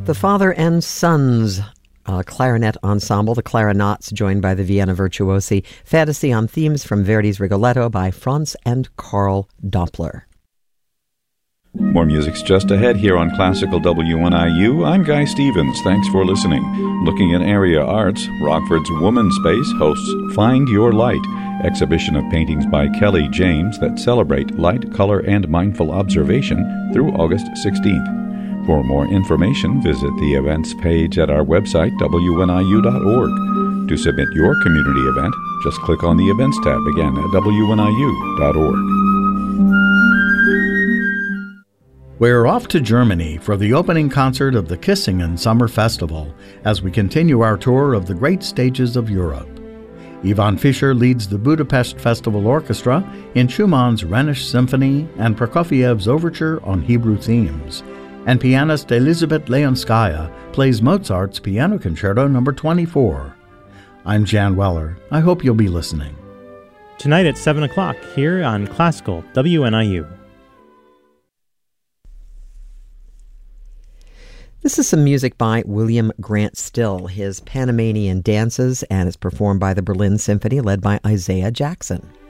The Father and Sons clarinet ensemble, the Clarinauts, joined by the Vienna Virtuosi. Fantasy on themes from Verdi's Rigoletto by Franz and Karl Doppler. More music's just ahead here on Classical WNIU. I'm Guy Stevens. Thanks for listening. Looking at area arts, Rockford's Woman Space hosts Find Your Light, exhibition of paintings by Kelly James that celebrate light, color, and mindful observation through August 16th. For more information, visit the events page at our website, wniu.org. To submit your community event, just click on the Events tab again at wniu.org. We're off to Germany for the opening concert of the Kissingen Summer Festival as we continue our tour of the great stages of Europe. Ivan Fischer leads the Budapest Festival Orchestra in Schumann's Rhenish Symphony and Prokofiev's Overture on Hebrew themes, and pianist Elizabeth Leonskaya plays Mozart's Piano Concerto No. 24. I'm Jan Weller. I hope you'll be listening. Tonight at 7 o'clock here on Classical WNIU. This is some music by William Grant Still, his Panamanian Dances, and it's performed by the Berlin Symphony led by Isaiah Jackson.